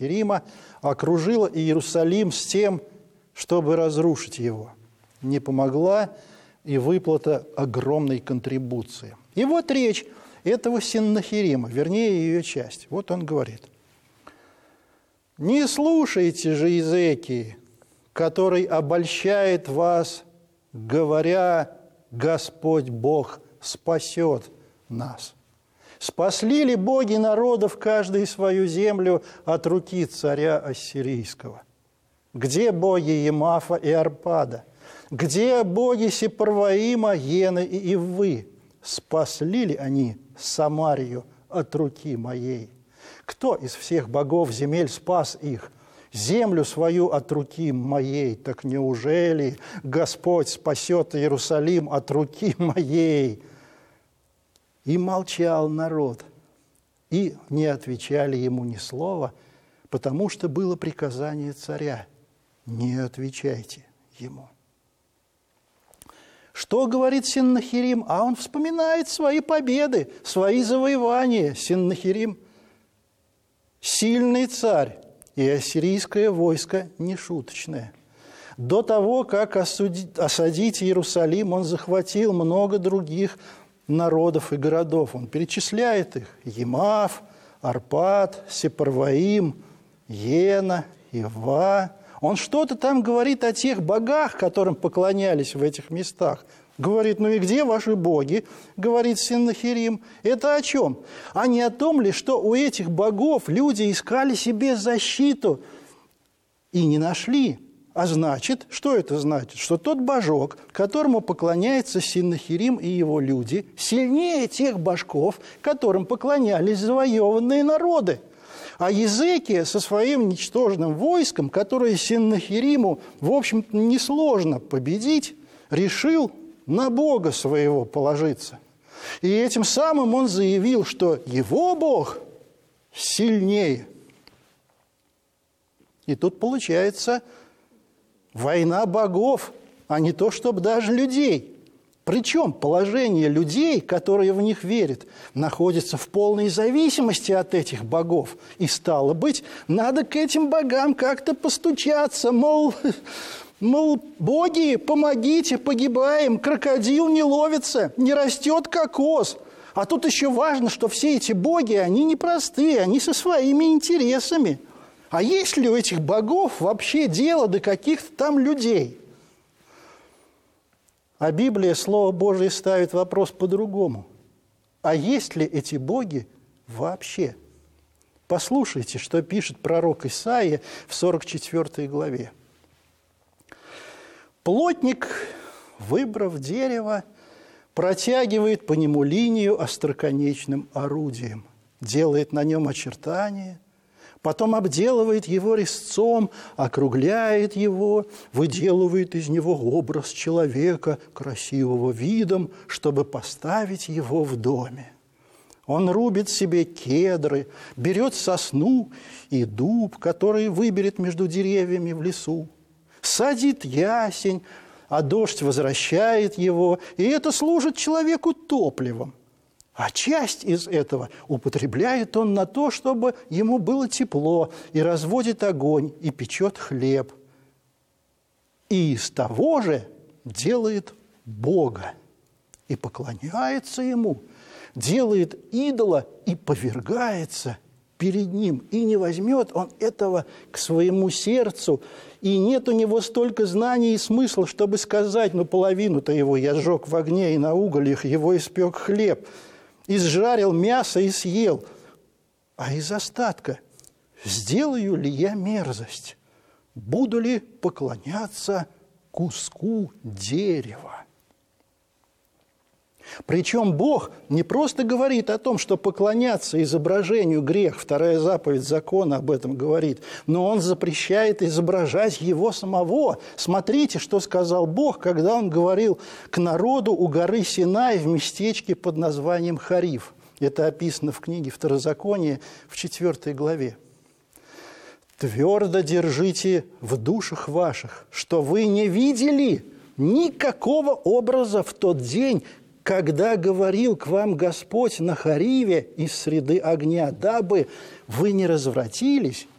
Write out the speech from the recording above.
Синнахирима окружила Иерусалим с тем, чтобы разрушить его. Не помогла и выплата огромной контрибуции. И вот речь этого Синнахирима, вернее, ее часть. Вот он говорит. «Не слушайте же Иезекии, который обольщает вас, говоря, Господь Бог спасет нас. Спасли ли боги народов каждый свою землю от руки царя Ассирийского? Где боги Емафа и Арпада? Где боги Сепарваима, Ены и Иввы? Спасли ли они Самарию от руки моей? Кто из всех богов земель спас их? Землю свою от руки моей. Так неужели Господь спасет Иерусалим от руки моей?» И молчал народ, и не отвечали ему ни слова, потому что было приказание царя: не отвечайте ему. Что говорит Синнахирим? А он вспоминает свои победы, свои завоевания. Синнахирим – сильный царь, и ассирийское войско нешуточное. До того, как осадить Иерусалим, он захватил много других народов и городов. Он перечисляет их: Емаф, Арпад, Сепарваим, Ена, Ива. Он что-то там говорит о тех богах, которым поклонялись в этих местах. Говорит: ну и где ваши боги? Говорит Синнахирим. Это о чем? А не о том ли, что у этих богов люди искали себе защиту и не нашли? А значит, что это значит? Что тот божок, которому поклоняется Синнахирим и его люди, сильнее тех божков, которым поклонялись завоеванные народы. А Иезекия со своим ничтожным войском, которое Синнахириму, в общем-то, несложно победить, решил на Бога своего положиться. И этим самым он заявил, что его Бог сильнее. И тут получается война богов, а не то, чтобы даже людей. Причем положение людей, которые в них верят, находится в полной зависимости от этих богов. И стало быть, надо к этим богам как-то постучаться, мол, боги, помогите, погибаем, крокодил не ловится, не растет кокос. А тут еще важно, что все эти боги, они непростые, они со своими интересами. А есть ли у этих богов вообще дело до каких-то там людей? А Библия, Слово Божие, ставит вопрос по-другому. А есть ли эти боги вообще? Послушайте, что пишет пророк Исаия в 44 главе. «Плотник, выбрав дерево, протягивает по нему линию остроконечным орудием, делает на нем очертания, потом обделывает его резцом, округляет его, выделывает из него образ человека, красивого видом, чтобы поставить его в доме. Он рубит себе кедры, берет сосну и дуб, который выберет между деревьями в лесу, садит ясень, а дождь возвращает его, и это служит человеку топливом. А часть из этого употребляет он на то, чтобы ему было тепло, и разводит огонь, и печет хлеб. И из того же делает Бога, и поклоняется ему, делает идола и повергается перед ним. И не возьмет он этого к своему сердцу, и нет у него столько знаний и смысла, чтобы сказать: ну, половину-то его я сжег в огне, и на угольях его испек хлеб, изжарил мясо и съел. А из остатка сделаю ли я мерзость? Буду ли поклоняться куску дерева? Причем Бог не просто говорит о том, что поклоняться изображению грех, вторая заповедь закона об этом говорит, но Он запрещает изображать Его самого. Смотрите, что сказал Бог, когда Он говорил к народу у горы Синай в местечке под названием Хариф. Это описано в книге Второзакония в 4 главе. «Твердо держите в душах ваших, что вы не видели никакого образа в тот день, когда говорил к вам Господь на Хариве из среды огня, дабы вы не развратились